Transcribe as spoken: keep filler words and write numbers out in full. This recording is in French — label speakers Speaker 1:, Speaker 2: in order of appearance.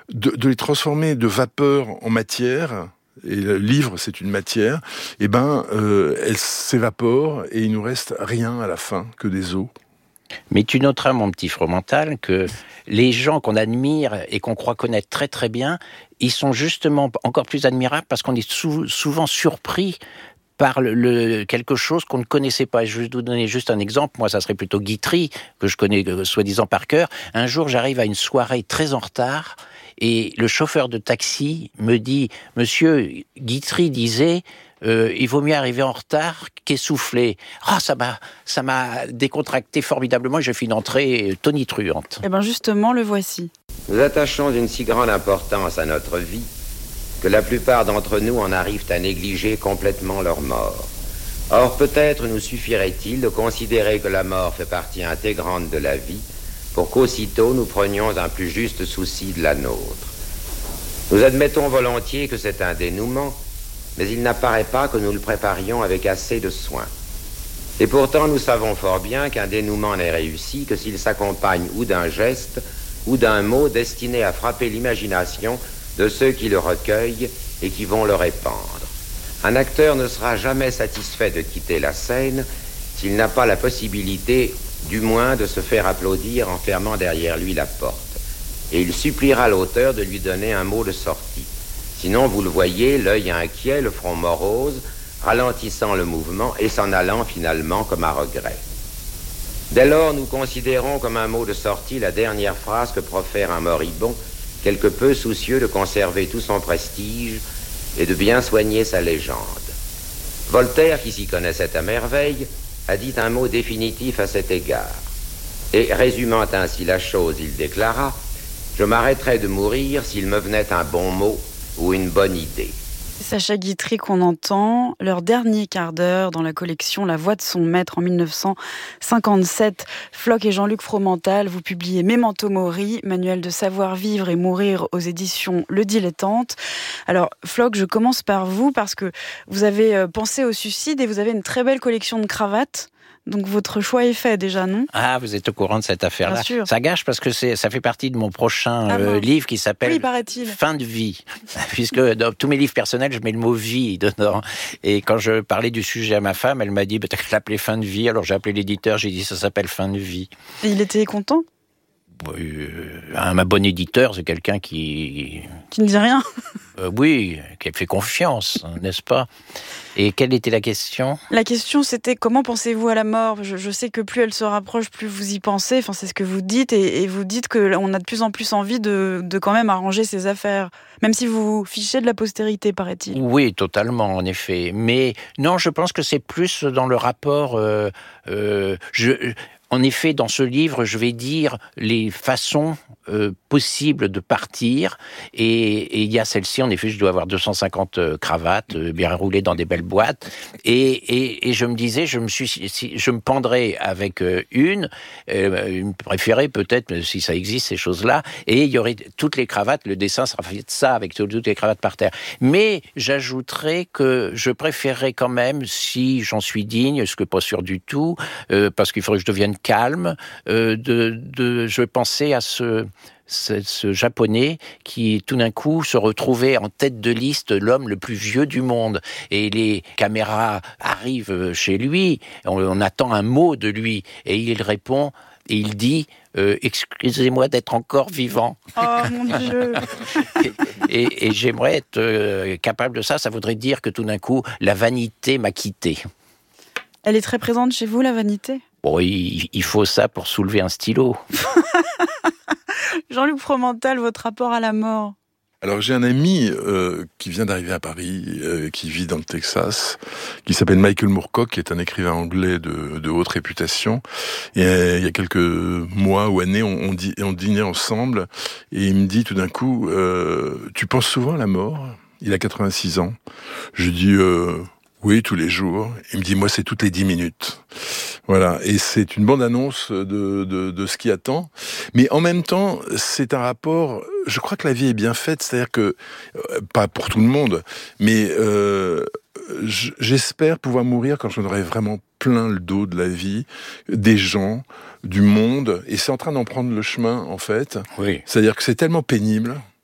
Speaker 1: de, de les transformer de vapeur en matière. Et le livre, c'est une matière. Et ben, euh, elle s'évapore et il nous reste rien à la fin que des os.
Speaker 2: Mais tu noteras, mon petit Fromental, que les gens qu'on admire et qu'on croit connaître très très bien, ils sont justement encore plus admirables parce qu'on est sou- souvent surpris par le, le, quelque chose qu'on ne connaissait pas. Je vais vous donner juste un exemple. Moi, ça serait plutôt Guitry, que je connais euh, soi-disant par cœur. Un jour, j'arrive à une soirée très en retard et le chauffeur de taxi me dit « Monsieur, Guitry disait... Euh, il vaut mieux arriver en retard qu'essoufflé. » Ah, ça m'a, ça m'a décontracté formidablement. J'ai fait une entrée tonitruante.
Speaker 3: Eh bien justement, le voici.
Speaker 4: Nous attachons une si grande importance à notre vie que la plupart d'entre nous en arrivent à négliger complètement leur mort. Or, peut-être nous suffirait-il de considérer que la mort fait partie intégrante de la vie pour qu'aussitôt nous prenions un plus juste souci de la nôtre. Nous admettons volontiers que c'est un dénouement, mais il n'apparaît pas que nous le préparions avec assez de soin. Et pourtant, nous savons fort bien qu'un dénouement n'est réussi que s'il s'accompagne ou d'un geste ou d'un mot destiné à frapper l'imagination de ceux qui le recueillent et qui vont le répandre. Un acteur ne sera jamais satisfait de quitter la scène s'il n'a pas la possibilité, du moins, de se faire applaudir en fermant derrière lui la porte. Et il suppliera l'auteur de lui donner un mot de sortie. Sinon, vous le voyez, l'œil inquiet, le front morose, ralentissant le mouvement et s'en allant finalement comme à regret. Dès lors, nous considérons comme un mot de sortie la dernière phrase que profère un moribond, quelque peu soucieux de conserver tout son prestige et de bien soigner sa légende. Voltaire, qui s'y connaissait à merveille, a dit un mot définitif à cet égard. Et résumant ainsi la chose, il déclara « Je m'arrêterais de mourir s'il me venait un bon mot ou une bonne idée. »
Speaker 3: Sacha Guitry qu'on entend, leur dernier quart d'heure dans la collection La Voix de son maître en dix-neuf cent cinquante-sept. Floch et Jean-Luc Fromental, vous publiez Memento Mori, manuel de savoir-vivre et mourir aux éditions Le Dilettante. Alors Floch, je commence par vous parce que vous avez pensé au suicide et vous avez une très belle collection de cravates. Donc votre choix est fait déjà, non ?
Speaker 2: Ah, vous êtes au courant de cette affaire-là.
Speaker 3: Bien sûr.
Speaker 2: Ça gâche parce que c'est, ça fait partie de mon prochain
Speaker 3: ah
Speaker 2: euh, livre qui s'appelle
Speaker 3: oui, paraît-il.
Speaker 2: Fin de vie. Puisque dans tous mes livres personnels, je mets le mot vie dedans. Et quand je parlais du sujet à ma femme, elle m'a dit bah, « t'as qu'à l'appeler Fin de vie ». Alors j'ai appelé l'éditeur, j'ai dit « ça s'appelle Fin de vie ».
Speaker 3: Et il était content ?
Speaker 2: Euh, un bon éditeur, c'est quelqu'un qui...
Speaker 3: Qui ne dit rien.
Speaker 2: euh, Oui, qui fait confiance, n'est-ce pas ? Et quelle était la question ?
Speaker 3: La question, c'était comment pensez-vous à la mort ? je, je sais que plus elle se rapproche, plus vous y pensez. Enfin, c'est ce que vous dites. Et, et vous dites qu'on a de plus en plus envie de, de quand même arranger ses affaires. Même si vous vous fichez de la postérité, paraît-il.
Speaker 2: Oui, totalement, en effet. Mais non, je pense que c'est plus dans le rapport... Euh, euh, je... En effet, dans ce livre, je vais dire les façons euh, possibles de partir. Et il y a celle-ci, en effet, je dois avoir deux cent cinquante euh, cravates, euh, bien roulées dans des belles boîtes. Et, et, et je me disais, je me, suis, si, je me pendrais avec euh, une, euh, une préférée peut-être, si ça existe, ces choses-là. Et il y aurait toutes les cravates, le dessin sera fait de ça, avec toutes les cravates par terre. Mais j'ajouterais que je préférerais quand même, si j'en suis digne, ce que pas sûr du tout, euh, parce qu'il faudrait que je devienne calme, euh, de, de, je pensais à ce, ce, ce japonais qui tout d'un coup se retrouvait en tête de liste l'homme le plus vieux du monde. Et les caméras arrivent chez lui, on, on attend un mot de lui, et il répond, et il dit euh, « Excusez-moi d'être encore vivant. »
Speaker 3: Oh mon Dieu.
Speaker 2: et, et, et j'aimerais être euh, capable de ça, ça voudrait dire que tout d'un coup, la vanité m'a quitté.
Speaker 3: Elle est très présente chez vous, la vanité ?
Speaker 2: Bon, il, il faut ça pour soulever un stylo.
Speaker 3: Jean-Luc Fromental, votre rapport à la mort ?
Speaker 1: Alors j'ai un ami euh, qui vient d'arriver à Paris, euh, qui vit dans le Texas, qui s'appelle Michael Moorcock, qui est un écrivain anglais de, de haute réputation. Et euh, il y a quelques mois ou années, on, on, dit, on dînait ensemble, et il me dit tout d'un coup euh, « Tu penses souvent à la mort ?» Il a quatre-vingt-six ans. Je dis euh, « Oui, tous les jours. » Il me dit « Moi, c'est toutes les dix minutes. » Voilà, et c'est une bande-annonce de, de, de ce qui attend. Mais en même temps, c'est un rapport... Je crois que la vie est bien faite, c'est-à-dire que... Euh, pas pour tout le monde, mais euh, j'espère pouvoir mourir quand j'en aurai vraiment plein le dos de la vie, des gens, du monde, et c'est en train d'en prendre le chemin, en fait.
Speaker 2: Oui.
Speaker 1: C'est-à-dire que c'est tellement pénible...